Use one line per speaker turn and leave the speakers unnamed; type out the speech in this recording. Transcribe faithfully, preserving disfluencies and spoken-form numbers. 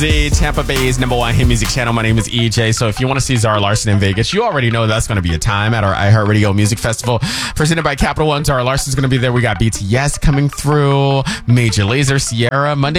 The Tampa Bay's number one hit music channel. My name is E J. So if you want to see Zara Larsson in Vegas, you already know that's going to be a time at our iHeartRadio Music Festival presented by Capital One. Zara Larson's going to be there. We got B T S coming through, Major Lazer, Sierra. Monday